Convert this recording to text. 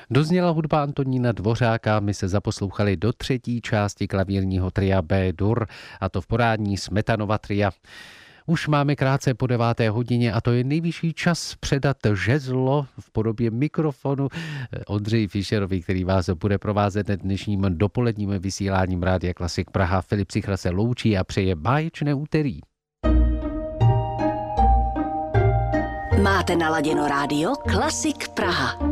Dozněla hudba Antonína Dvořáka, my se zaposlouchali do třetí části klavírního tria B-dur, a to v podání Smetanova tria. Už máme krátce po 9. hodině a to je nejvyšší čas předat žezlo v podobě mikrofonu Ondřeji Fischerovi, který vás bude provázet dnešním dopoledním vysíláním Rádia Klasik Praha. Filip Sichra se loučí a přeje báječné úterý. Máte naladěno rádio Klasik Praha.